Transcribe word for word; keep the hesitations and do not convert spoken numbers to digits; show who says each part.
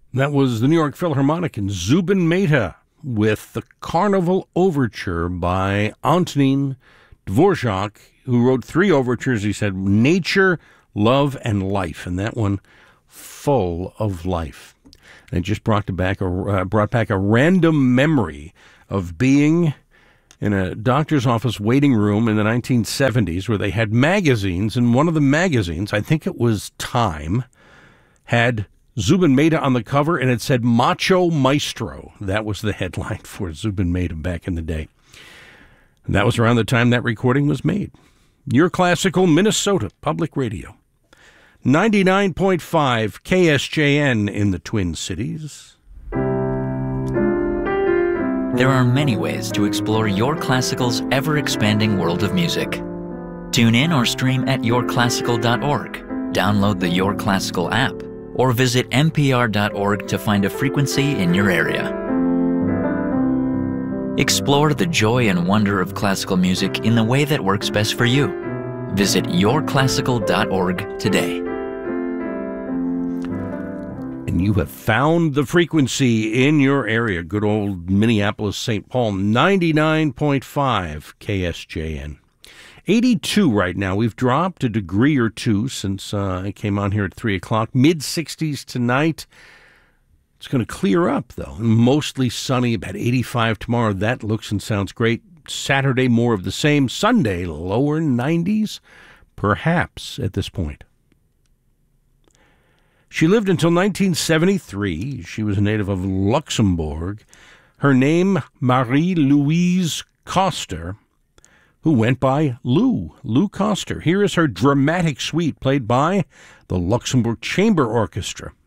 Speaker 1: That was the New York Philharmonic and Zubin Mehta with the Carnival Overture by Antonin Dvorak, who wrote three overtures. He said, Nature, Love, and Life, and that one full of life. And it just brought back a, uh, brought back a random memory of being in a doctor's office waiting room in the nineteen seventies where they had magazines, and one of the magazines, I think it was Time, had Zubin Mehta on the cover, and it said Macho Maestro. That was the headline for Zubin Mehta back in the day. And that was around the time that recording was made. Your Classical Minnesota Public Radio. ninety-nine point five K S J N in the Twin Cities.
Speaker 2: There are many ways to explore Your Classical's ever-expanding world of music. Tune in or stream at your classical dot org, download the Your Classical app, or visit n p r dot org to find a frequency in your area. Explore the joy and wonder of classical music in the way that works best for you. Visit your classical dot org today.
Speaker 1: And you have found the frequency in your area. Good old Minneapolis, Saint Paul, ninety-nine point five K S J N. eighty-two right now. We've dropped a degree or two since uh, I came on here at three o'clock. mid sixties tonight. It's going to clear up, though. Mostly sunny, about eighty-five tomorrow. That looks and sounds great. Saturday, more of the same. Sunday, lower nineties, perhaps, at this point. She lived until nineteen seventy-three. She was a native of Luxembourg. Her name, Marie-Louise Coster, who went by Lou, Lou Coster. Here is her dramatic suite played by the Luxembourg Chamber Orchestra.